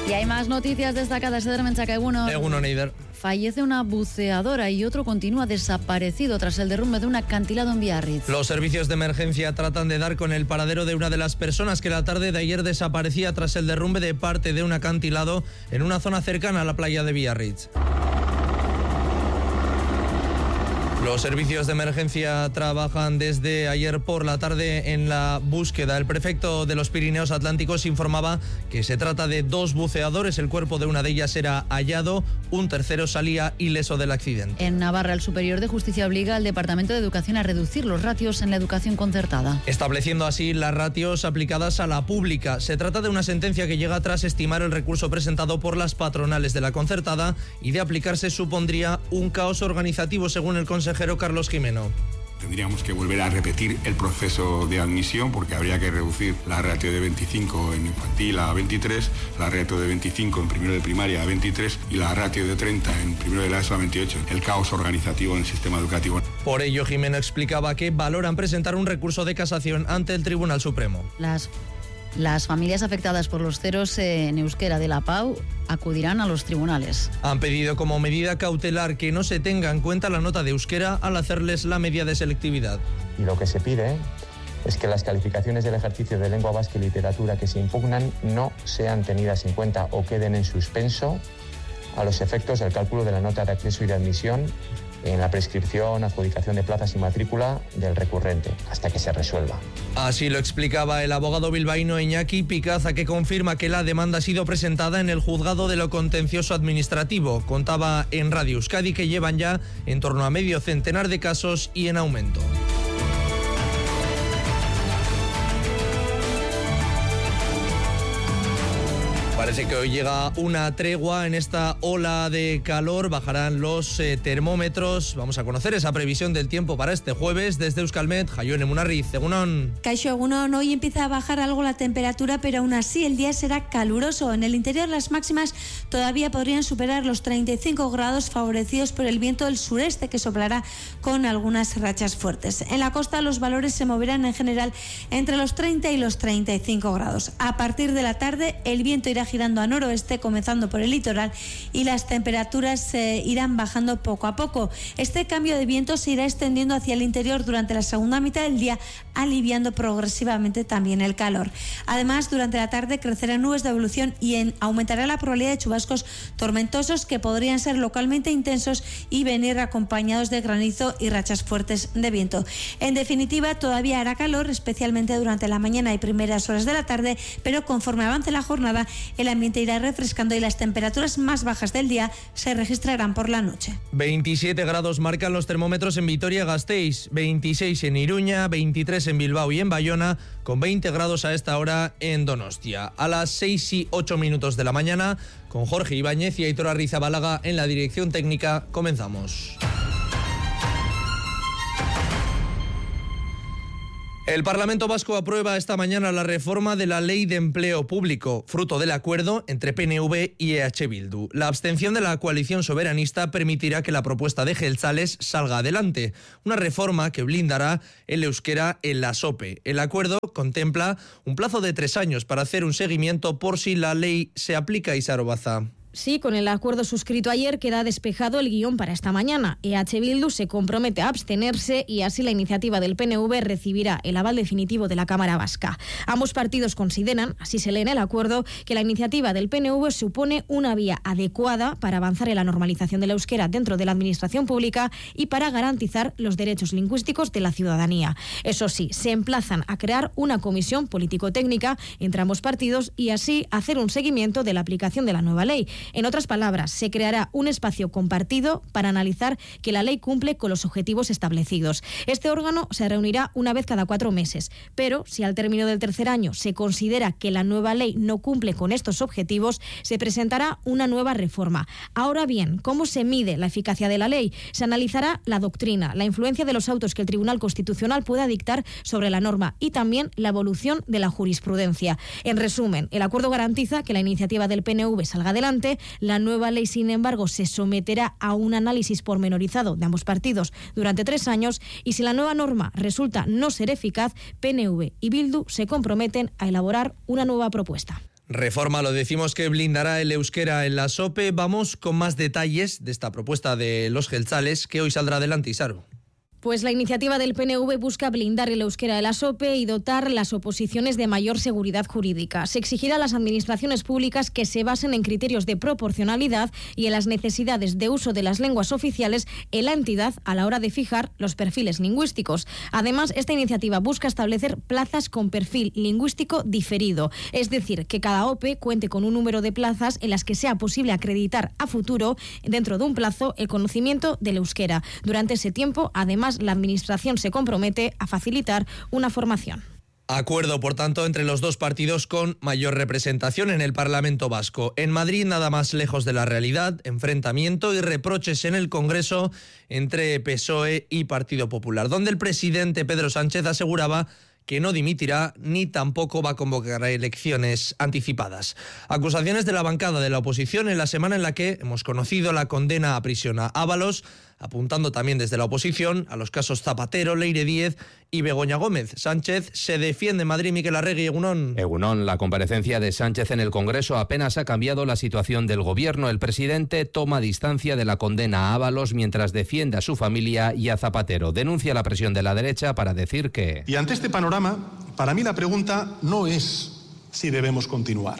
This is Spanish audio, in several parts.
Y hay más noticias destacadas. Eder Menchaca, Egunon. Egunon, Eider. Fallece una buceadora y otro continúa desaparecido tras el derrumbe de un acantilado en Biarritz. Los servicios de emergencia tratan de dar con el paradero de una de las personas que la tarde de ayer desaparecía tras el derrumbe de parte de un acantilado en una zona cercana a la playa de Biarritz. Los servicios de emergencia trabajan desde ayer por la tarde en la búsqueda. El prefecto de los Pirineos Atlánticos informaba que se trata de 2 buceadores. El cuerpo de una de ellas era hallado, un tercero salía ileso del accidente. En Navarra, el Superior de Justicia obliga al Departamento de Educación a reducir los ratios en la educación concertada, estableciendo así las ratios aplicadas a la pública. Se trata de una sentencia que llega tras estimar el recurso presentado por las patronales de la concertada y de aplicarse supondría un caos organizativo, según el consejero Carlos Jimeno. Tendríamos que volver a repetir el proceso de admisión porque habría que reducir la ratio de 25 en infantil a 23, la ratio de 25 en primero de primaria a 23 y la ratio de 30 en primero de la ESO a 28. El caos organizativo en el sistema educativo. Por ello, Jimeno explicaba que valoran presentar un recurso de casación ante el Tribunal Supremo. Las familias afectadas por los ceros en euskera de la PAU acudirán a los tribunales. Han pedido como medida cautelar que no se tenga en cuenta la nota de euskera al hacerles la media de selectividad. Y lo que se pide es que las calificaciones del ejercicio de lengua vasca y literatura que se impugnan no sean tenidas en cuenta o queden en suspenso a los efectos del cálculo de la nota de acceso y de admisión en la prescripción, adjudicación de plazas y matrícula del recurrente, hasta que se resuelva. Así lo explicaba el abogado bilbaíno Iñaki Picaza, que confirma que la demanda ha sido presentada en el juzgado de lo contencioso administrativo. Contaba en Radio Euskadi que llevan ya en torno a medio centenar de casos y en aumento. Parece que hoy llega una tregua en esta ola de calor, bajarán los termómetros. Vamos a conocer esa previsión del tiempo para este jueves desde Euskalmet. Jaione Munarriz, Egunon. Kaixo, Egunon. Hoy empieza a bajar algo la temperatura, pero aún así el día será caluroso. En el interior las máximas todavía podrían superar los 35 grados, favorecidos por el viento del sureste que soplará con algunas rachas fuertes. En la costa los valores se moverán en general entre los 30 y los 35 grados. A partir de la tarde el viento irá girando a noroeste, comenzando por el litoral, y las temperaturas irán bajando poco a poco. Este cambio de viento se irá extendiendo hacia el interior durante la segunda mitad del día, aliviando progresivamente también el calor. Además, durante la tarde crecerán nubes de evolución y aumentará la probabilidad de chubascos tormentosos que podrían ser localmente intensos y venir acompañados de granizo y rachas fuertes de viento. En definitiva, todavía hará calor, especialmente durante la mañana y primeras horas de la tarde, pero conforme avance la jornada, el ambiente irá refrescando y las temperaturas más bajas del día se registrarán por la noche. 27 grados marcan los termómetros en Vitoria-Gasteiz, 26 en Iruña, 23 en Bilbao y en Bayona, con 20 grados a esta hora en Donostia. A las 6:08 de la mañana, con Jorge Ibáñez y Aitor Arrizabalaga en la dirección técnica, comenzamos. El Parlamento Vasco aprueba esta mañana la reforma de la Ley de Empleo Público, fruto del acuerdo entre PNV y EH Bildu. La abstención de la coalición soberanista permitirá que la propuesta de Jeltzales salga adelante, una reforma que blindará el euskera en la SOPE. El acuerdo contempla un plazo de 3 años para hacer un seguimiento por si la ley se aplica. Isaro Baza. Sí, con el acuerdo suscrito ayer queda despejado el guión para esta mañana. EH Bildu se compromete a abstenerse y así la iniciativa del PNV recibirá el aval definitivo de la Cámara Vasca. Ambos partidos consideran, así se lee en el acuerdo, que la iniciativa del PNV supone una vía adecuada para avanzar en la normalización del euskera dentro de la administración pública y para garantizar los derechos lingüísticos de la ciudadanía. Eso sí, se emplazan a crear una comisión político-técnica entre ambos partidos y así hacer un seguimiento de la aplicación de la nueva ley. En otras palabras, se creará un espacio compartido para analizar que la ley cumple con los objetivos establecidos. Este órgano se reunirá una vez cada 4 meses, pero si al término del tercer año se considera que la nueva ley no cumple con estos objetivos, se presentará una nueva reforma. Ahora bien, ¿cómo se mide la eficacia de la ley? Se analizará la doctrina, la influencia de los autos que el Tribunal Constitucional pueda dictar sobre la norma y también la evolución de la jurisprudencia. En resumen, el acuerdo garantiza que la iniciativa del PNV salga adelante. La nueva ley, sin embargo, se someterá a un análisis pormenorizado de ambos partidos durante 3 años y si la nueva norma resulta no ser eficaz, PNV y Bildu se comprometen a elaborar una nueva propuesta. Reforma, lo decimos, que blindará el euskera en la SOPE. Vamos con más detalles de esta propuesta de los jeltzales que hoy saldrá adelante, Isaru. Pues la iniciativa del PNV busca blindar el euskera de la SOPE y dotar las oposiciones de mayor seguridad jurídica. Se exigirá a las administraciones públicas que se basen en criterios de proporcionalidad y en las necesidades de uso de las lenguas oficiales en la entidad a la hora de fijar los perfiles lingüísticos. Además, esta iniciativa busca establecer plazas con perfil lingüístico diferido, es decir, que cada OPE cuente con un número de plazas en las que sea posible acreditar a futuro, dentro de un plazo, el conocimiento del euskera. Durante ese tiempo, además, la Administración se compromete a facilitar una formación. Acuerdo, por tanto, entre los dos partidos con mayor representación en el Parlamento Vasco. En Madrid, nada más lejos de la realidad, enfrentamiento y reproches en el Congreso entre PSOE y Partido Popular, donde el presidente Pedro Sánchez aseguraba que no dimitirá ni tampoco va a convocar elecciones anticipadas. Acusaciones de la bancada de la oposición en la semana en la que hemos conocido la condena a prisión a Ábalos, apuntando también desde la oposición a los casos Zapatero, Leire Díez y Begoña Gómez. Sánchez se defiende en Madrid. Miquel Arregui, Egunon. Egunon, la comparecencia de Sánchez en el Congreso apenas ha cambiado la situación del gobierno. El presidente toma distancia de la condena a Ábalos mientras defiende a su familia y a Zapatero. Denuncia la presión de la derecha para decir que... Y ante este panorama, para mí la pregunta no es si debemos continuar.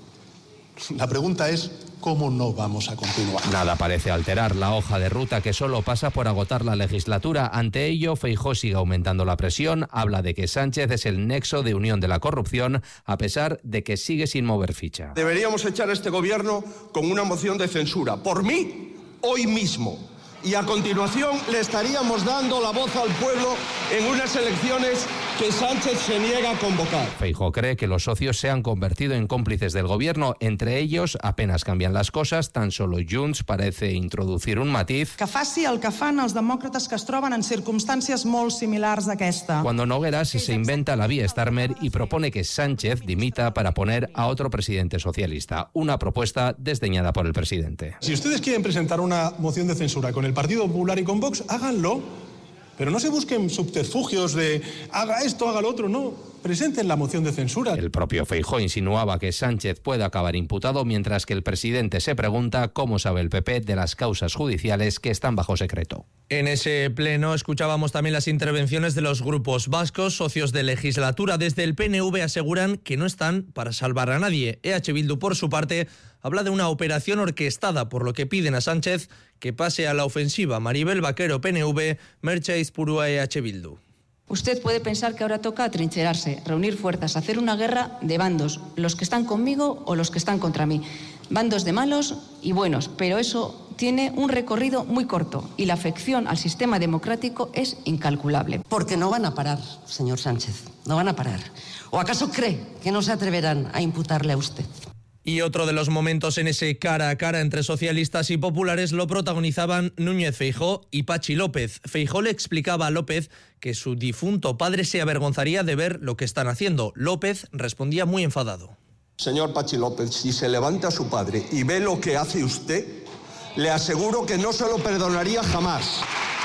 La pregunta es cómo no vamos a continuar. Nada parece alterar la hoja de ruta, que solo pasa por agotar la legislatura. Ante ello, Feijóo sigue aumentando la presión, habla de que Sánchez es el nexo de unión de la corrupción, a pesar de que sigue sin mover ficha. Deberíamos echar a este gobierno con una moción de censura, por mí, hoy mismo. Y a continuación le estaríamos dando la voz al pueblo en unas elecciones que Sánchez se niega a convocar. Feijóo cree que los socios se han convertido en cómplices del gobierno. Entre ellos, apenas cambian las cosas, tan solo Junts parece introducir un matiz. Que faci el que fan els demòcrates que es troben en circumstàncies molt similars a aquesta. Cuando Nogueras se inventa la vía Starmer y propone que Sánchez dimita para poner a otro presidente socialista. Una propuesta desdeñada por el presidente. Si ustedes quieren presentar una moción de censura con el Partido Popular y con Vox, háganlo. Pero no se busquen subterfugios de haga esto, haga lo otro, no. Presenten la moción de censura. El propio Feijóo insinuaba que Sánchez puede acabar imputado, mientras que el presidente se pregunta cómo sabe el PP de las causas judiciales que están bajo secreto. En ese pleno escuchábamos también las intervenciones de los grupos vascos, socios de legislatura. Desde el PNV aseguran que no están para salvar a nadie. EH Bildu, por su parte, habla de una operación orquestada, por lo que piden a Sánchez que pase a la ofensiva. Maribel Vaquero, PNV, Merche Izpurua, EH Bildu. Usted puede pensar que ahora toca atrincherarse, reunir fuerzas, hacer una guerra de bandos, los que están conmigo o los que están contra mí. Bandos de malos y buenos, pero eso tiene un recorrido muy corto y la afección al sistema democrático es incalculable. Porque no van a parar, señor Sánchez, no van a parar. ¿O acaso cree que no se atreverán a imputarle a usted? Y otro de los momentos en ese cara a cara entre socialistas y populares lo protagonizaban Núñez Feijóo y Patxi López. Feijóo le explicaba a López que su difunto padre se avergonzaría de ver lo que están haciendo. López respondía muy enfadado. Señor Patxi López, si se levanta su padre y ve lo que hace usted, le aseguro que no se lo perdonaría jamás.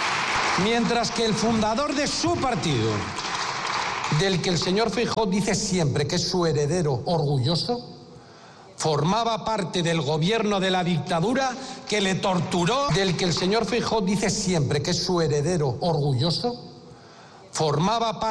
Mientras que el fundador de su partido, del que el señor Feijóo dice siempre que es su heredero orgulloso, formaba parte del gobierno de la dictadura que le torturó, del que el señor Feijóo dice siempre que es su heredero orgulloso, formaba parte